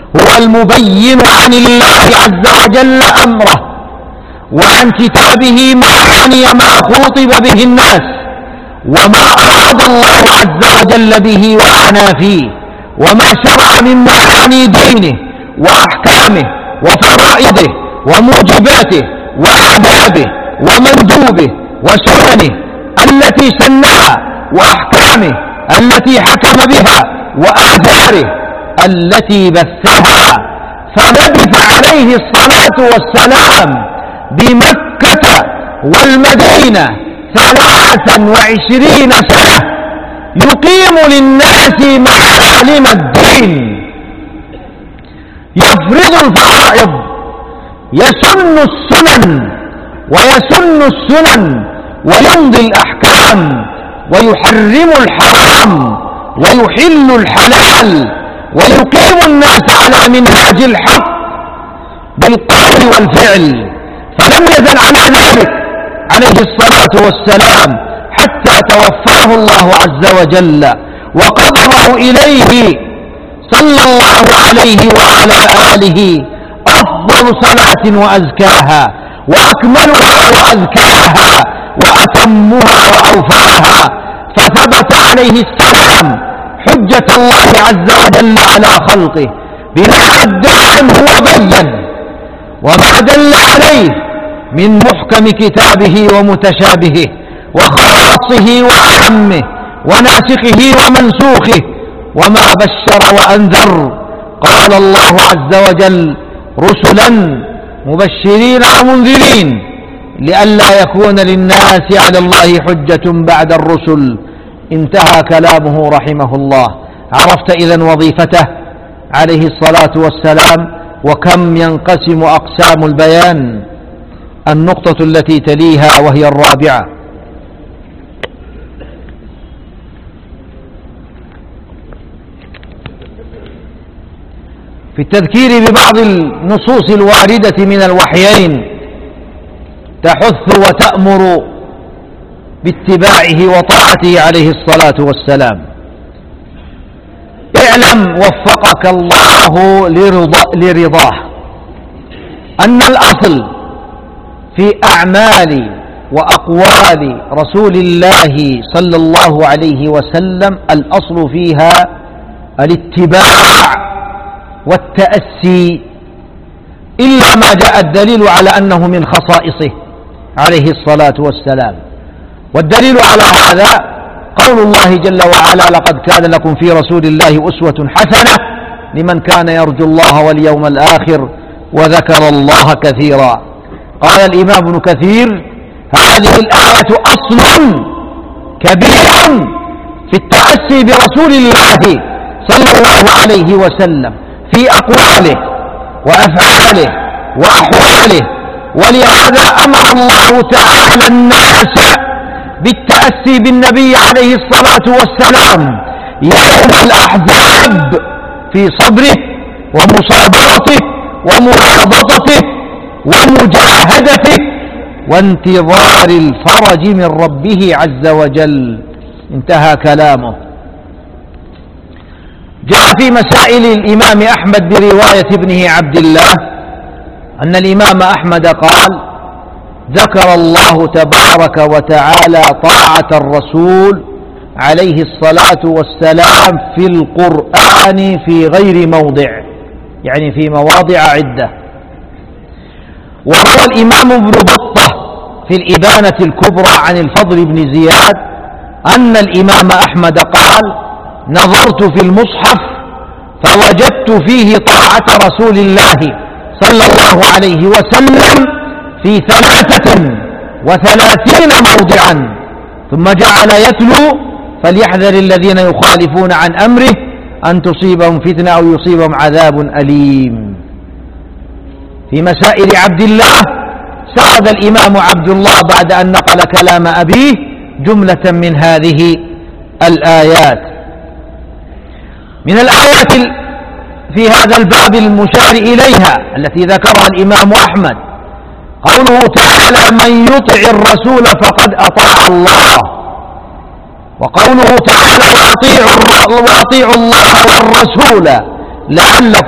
هو المبين عن الله عز وجل أمره، وعن كتابه معاني ما خاطب به الناس، وما أراد الله عز وجل به وعنى فيه، وما شرع من معاني دينه وأحكامه وفرائضه وموجباته وآدابه ومندوبه وسننه التي سنها، وأحكامه التي حكم بها، وآثاره التي بثها. فلبث عليه الصلاة والسلام بمكة والمدينة 23 سنة يقيم للناس معالم الدين، يفرض الفرائض، يسن السنن ويمضي الأحكام، ويحرم الحرام ويحل الحلال، ويقيم الناس على منهاج الحق بالقول والفعل. فلم يزل على ذلك عليه الصلاة والسلام حتى توفاه الله عز وجل، وقبضه إليه صلى الله عليه وعلى آله أفضل صلاة وأزكاها، وأكملها وأذكاها، وأتمها وأوفاها. فثبت عليه السلام حجة الله عز وجل على خلقه بما أدى عنه وبين، وما دل عليه من محكم كتابه ومتشابهه، وخواصه وعامه، وناسخه ومنسوخه، وما بشر وأنذر. قال الله عز وجل: رسلا مبشرين ومنذرين لئلا يكون للناس على الله حجة بعد الرسل. انتهى كلامه رحمه الله. عرفت إذن وظيفته عليه الصلاة والسلام وكم ينقسم أقسام البيان. النقطة التي تليها وهي الرابعة: في التذكير ببعض النصوص الواردة من الوحيين تحث وتأمر باتباعه وطاعته عليه الصلاة والسلام. اعلم وفقك الله لرضاه أن الأصل في أعمال وأقوال رسول الله صلى الله عليه وسلم الأصل فيها الاتباع والتأسي، إلا ما جاء الدليل على أنه من خصائصه عليه الصلاة والسلام. والدليل على هذا قول الله جل وعلا: لقد كان لكم في رسول الله أسوة حسنة لمن كان يرجو الله واليوم الآخر وذكر الله كثيرا. قال الإمام ابن كثير: هذه الآية أصل كبير في التأسي برسول الله صلى الله عليه وسلم في أقواله وأفعاله وأحواله. ولهذا أمر الله تعالى الناس بالتأسي بالنبي عليه الصلاة والسلام يوم الأحزاب في صبره ومصابرته ومرابطته ومجاهدته وانتظار الفرج من ربه عز وجل. انتهى كلامه. جاء في مسائل الإمام أحمد برواية ابنه عبد الله أن الإمام أحمد قال: ذكر الله تبارك وتعالى طاعة الرسول عليه الصلاة والسلام في القرآن في غير موضع، يعني في مواضع عدة. وروى الإمام ابن بطة في الإبانة الكبرى عن الفضل بن زياد أن الإمام أحمد قال: نظرت في المصحف فوجدت فيه طاعة رسول الله صلى الله عليه وسلم في 33 موضعا، ثم جعل يتلو: فليحذر الذين يخالفون عن أمره أن تصيبهم فتنة أو يصيبهم عذاب أليم. في مسائل عبد الله سرد الإمام عبد الله بعد أن نقل كلام أبيه جملة من هذه الآيات. من الآيات في هذا الباب المشار إليها التي ذكرها الإمام أحمد قوله تعالى: من يطع الرسول فقد أطاع الله، وقوله تعالى: وأطيعوا الله والرسول لعلكم